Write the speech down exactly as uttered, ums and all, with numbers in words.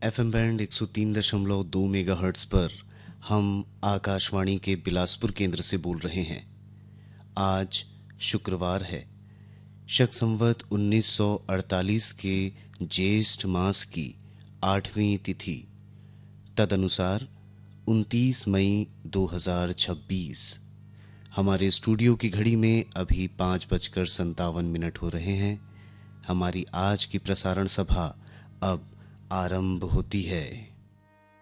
FM band एक सौ तीन दशमलव दो मेगाहर्ट्ज़ पर हम आकाशवाणी के बिलासपुर केंद्र से बोल रहे हैं। आज शुक्रवार है, शक संवत उन्नीस सौ अड़तालीस के ज्येष्ठ मास की आठवीं तिथि, तदनुसार उनतीस मई दो हज़ार छब्बीस। हमारे स्टूडियो की घड़ी में अभी पाँच बजकर संतावन मिनट हो रहे हैं। हमारी आज की प्रसारण सभा अब आरंभ होती है।